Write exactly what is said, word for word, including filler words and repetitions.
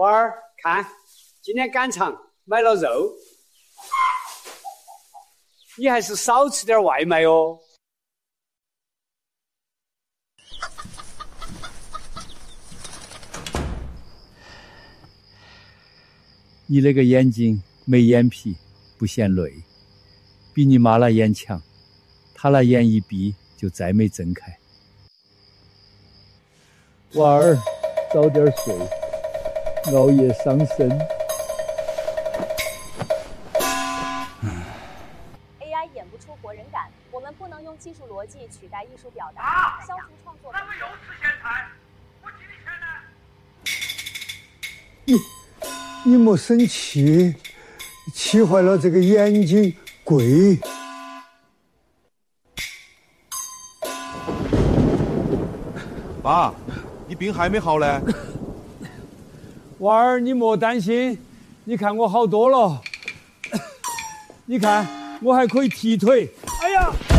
娃儿，看，今天赶场买了肉，你还是少吃点外卖哦。 你那个眼睛没眼皮，不嫌累，比你妈那眼强，她那眼一闭就再没睁开。娃儿，早点睡，熬夜伤身。 A I 演不出活人感，我们不能用技术逻辑取代艺术表达，啊、消除创作。那个又吃咸菜，我几里钱呢？你你莫生气，气坏了这个眼睛贵。 爸，你病还没好嘞？ 娃儿，你莫担心，你看我好多了。你看，我还可以踢腿。哎呀！